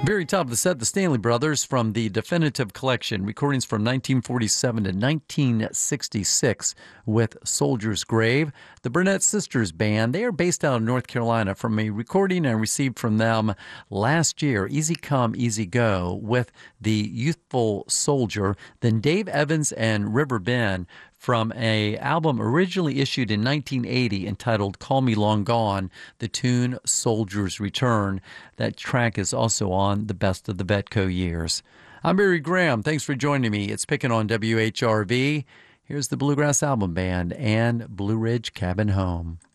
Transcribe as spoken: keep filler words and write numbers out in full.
Very top of the set, the Stanley Brothers from the Definitive Collection, recordings from nineteen forty-seven to nineteen sixty-six with Soldier's Grave. The Burnett Sisters Band, they are based out of North Carolina, from a recording I received from them last year, Easy Come, Easy Go, with the Youthful Soldier. Then Dave Evans and River Bend from a album originally issued in nineteen eighty entitled Call Me Long Gone, the tune Soldier's Return. That track is also on the Best of the Betco Years. I'm Barry Graham. Thanks for joining me. It's Picking on W H R V. Here's the Bluegrass Album Band and Blue Ridge Cabin Home.